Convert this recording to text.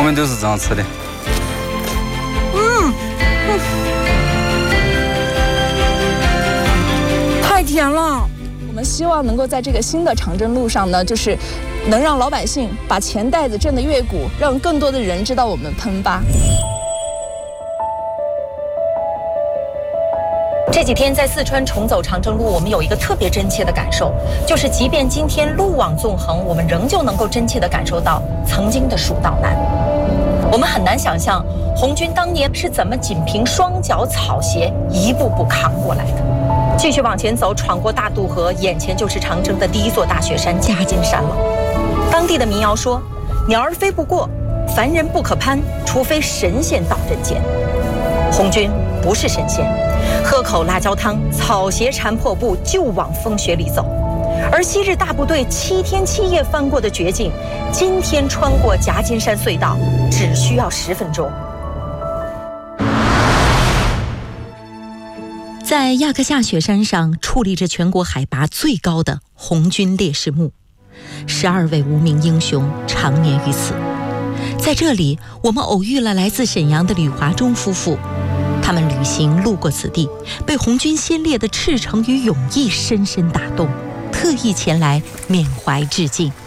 们都是这样吃的。 太甜了。我们希望能够在这个新的长征路上呢，就是能让老百姓把钱袋子挣得越鼓，让更多的人知道我们喷吧。 这几天在四川重走长征路，我们有一个特别真切的感受，就是即便今天路网纵横，我们仍旧能够真切地感受到曾经的蜀道难。我们很难想象红军当年是怎么仅凭双脚草鞋一步步扛过来的。继续往前走，闯过大渡河，眼前就是长征的第一座大雪山夹金山了。当地的民谣说：“鸟儿飞不过，凡人不可攀，除非神仙到人间。”红军不是神仙，喝口辣椒汤，草鞋缠破布，就往风雪里走。而昔日大部队7天7夜翻过的绝境，今天穿过夹金山隧道只需要10分钟。在亚克夏雪山上矗立着全国海拔最高的红军烈士墓，12位无名英雄长年于此。在这里，我们偶遇了来自沈阳的吕华忠夫妇，他们旅行路过此地，被红军先烈的赤诚与勇毅深深打动，特意前来缅怀致敬。